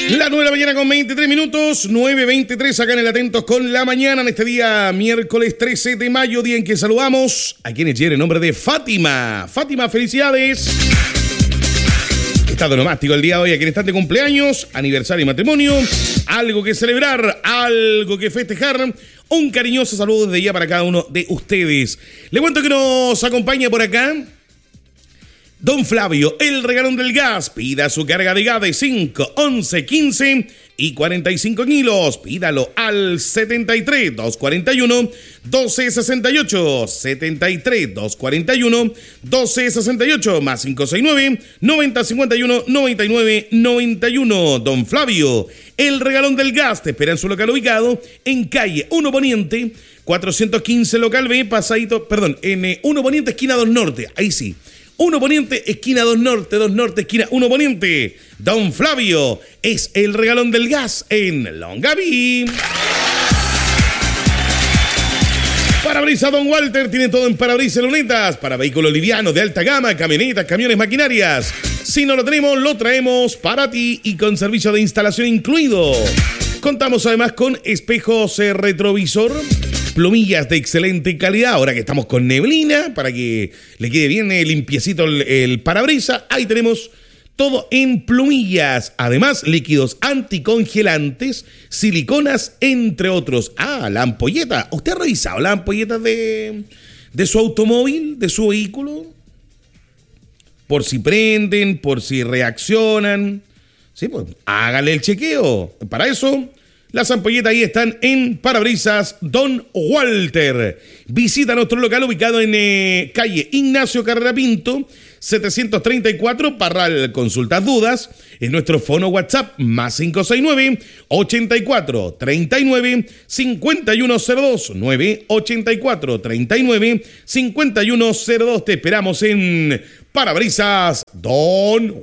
Las 9 de la mañana con 23 minutos, 9:23 acá en el Atentos con la Mañana, en este día miércoles 13 de mayo, día en que saludamos a quienes lleven el nombre de Fátima. Fátima, felicidades. Estado nomástico el día de hoy, a quienes están de cumpleaños, aniversario y matrimonio, algo que celebrar, algo que festejar. Un cariñoso saludo desde ya para cada uno de ustedes. Le cuento que nos acompaña por acá Don Flavio, el regalón del gas. Pida su carga de gas de 5, 11, 15 y 45 kilos. Pídalo al 73 241 1268. 73 241 1268 más 569 90 51 99 91. Don Flavio, el regalón del gas, te espera en su local ubicado en calle 1 Poniente 415 local B, en 1 Poniente esquina 2 Norte. Ahí sí. 1 Poniente, esquina 2 Norte, esquina 1 Poniente. Don Flavio es el regalón del gas en Longaví. Parabrisas Don Walter, tiene todo en parabrisas y lunetas, para vehículos livianos de alta gama, camionetas, camiones, maquinarias. Si no lo tenemos, lo traemos para ti y con servicio de instalación incluido. Contamos además con espejos retrovisor, plumillas de excelente calidad, ahora que estamos con neblina, para que le quede bien limpiecito el parabrisa. Ahí tenemos todo en plumillas. Además, líquidos anticongelantes, siliconas, entre otros. La ampolleta. ¿Usted ha revisado las ampolletas de su automóvil, de su vehículo? Por si prenden, por si reaccionan. Sí, pues hágale el chequeo. Para eso, las ampolletas ahí están en Parabrisas Don Walter. Visita nuestro local ubicado en calle Ignacio Carrera Pinto, 734, Parral. Consultas, dudas en nuestro fono WhatsApp más 569 84 39 5102 984 39 5102. Te esperamos en Parabrisas Don